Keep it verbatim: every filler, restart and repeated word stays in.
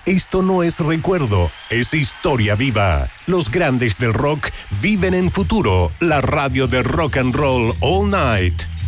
Esto no es recuerdo, es historia viva. Los grandes del rock viven en futuro. La radio de Rock and Roll All Night.